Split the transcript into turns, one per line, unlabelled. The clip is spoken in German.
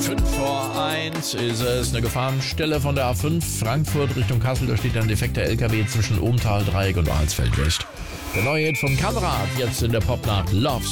5:05 ist es. Eine Gefahrenstelle von der A5 Frankfurt Richtung Kassel. Da steht ein defekter LKW zwischen Ohmtal, Dreieck und Alsfeld West. Der neue Hit von Kamerad, jetzt in der Popnacht Love